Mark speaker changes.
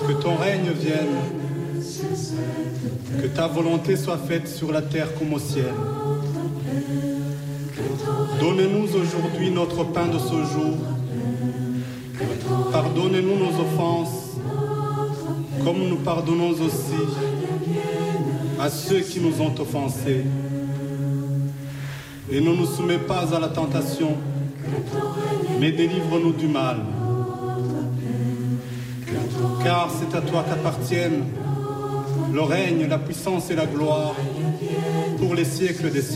Speaker 1: Que ton règne vienne, que ta volonté soit faite sur la terre comme au ciel. Donne-nous aujourd'hui notre pain de ce jour. Pardonnez-nous nos offenses, comme nous pardonnons aussi à ceux qui nous ont offensés. Et ne nous soumets pas à la tentation, mais délivre-nous du mal. Car c'est à toi qu'appartiennent le règne, la puissance et la gloire pour les siècles des siècles.